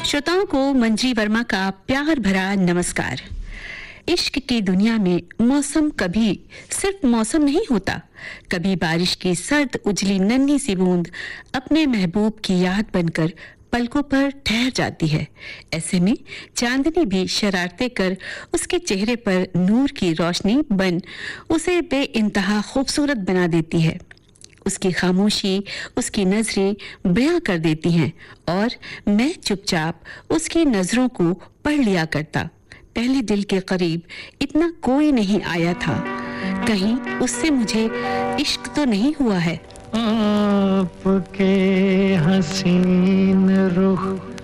श्रोताओं को मंजी वर्मा का प्यार भरा नमस्कार। इश्क की दुनिया में मौसम कभी सिर्फ मौसम नहीं होता। कभी बारिश की सर्द उजली नन्ही सी बूंद अपने महबूब की याद बनकर पलकों पर ठहर जाती है। ऐसे में चांदनी भी शरारतें कर उसके चेहरे पर नूर की रोशनी बन उसे बेइंतहा खूबसूरत बना देती है। उसकी खामोशी उसकी नजरें बयां कर देती हैं और मैं चुपचाप उसकी नजरों को पढ़ लिया करता। पहले दिल के करीब इतना कोई नहीं आया था। कहीं उससे मुझे इश्क तो नहीं हुआ है। आपके हसीन रुख